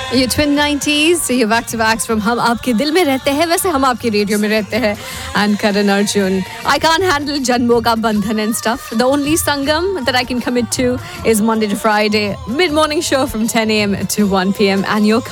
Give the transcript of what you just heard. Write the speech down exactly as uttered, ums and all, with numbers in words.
ये twin nineties, ये back to backs from हम आपके दिल में रहते हैं. वैसे हम आपके रेडियो में रहते हैं. And Karan Arjun, I can't handle जन्मों का बंधन and stuff. The only Sangam that I can commit two is Monday to Friday, mid morning show from ten a m to one p m. And your